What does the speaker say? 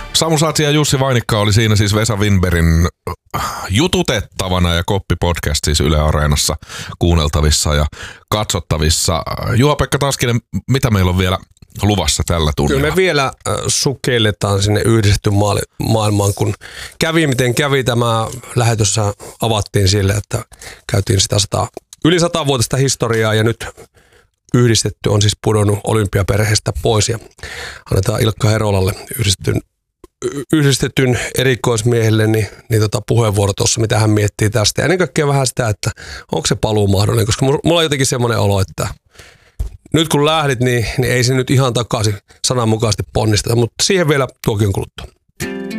Samu Saatsi ja Jussi Vainikka oli siinä siis Vesa Winbergin jututettavana ja Koppi-podcast siis Yle Areenassa kuunneltavissa ja katsottavissa. Juha-Pekka Taskinen, mitä meillä on vielä luvassa tällä tunnilla? Kyllä me vielä sukelletaan sinne yhdistetty maailmaan, kun kävi miten kävi. Tämä lähetössä avattiin sille, että käytiin sitä yli 100-vuotista historiaa ja nyt yhdistetty on siis pudonnut olympiaperheestä pois ja annetaan Ilkka Herolalle yhdistetyn erikoismiehelle puheenvuoro tuossa, mitä hän miettii tästä. Ja ennen kaikkea vähän sitä, että onko se paluu mahdollinen, koska mulla on jotenkin semmoinen olo, että nyt kun lähdit, niin ei se nyt ihan takaisin sananmukaisesti ponnisteta, mutta siihen vielä tuokin kuluttua.